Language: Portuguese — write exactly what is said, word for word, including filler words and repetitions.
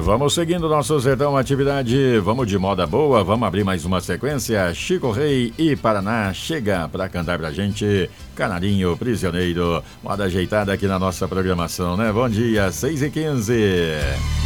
Vamos seguindo nosso Sertão Atividade, vamos de moda boa, vamos abrir mais uma sequência. Chico Rei e Paraná chega pra cantar pra gente Canarinho Prisioneiro. Moda ajeitada aqui na nossa programação, né? Bom dia, seis e quinze.